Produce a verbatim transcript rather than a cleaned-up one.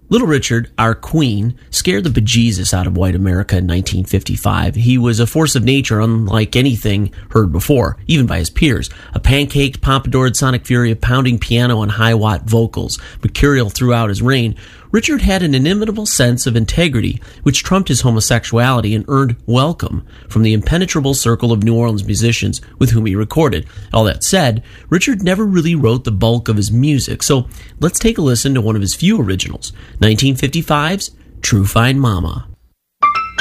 Little Richard, our queen, scared the bejesus out of white America in nineteen fifty-five. He was a force of nature unlike anything heard before, even by his peers. A pancaked, pompadoured sonic fury of pounding piano and high-watt vocals, mercurial throughout his reign, Richard had an inimitable sense of integrity, which trumped his homosexuality and earned welcome from the impenetrable circle of New Orleans musicians with whom he recorded. All that said, Richard never really wrote the bulk of his music, so let's take a listen to one of his few originals, nineteen fifty-five's True Fine Mama.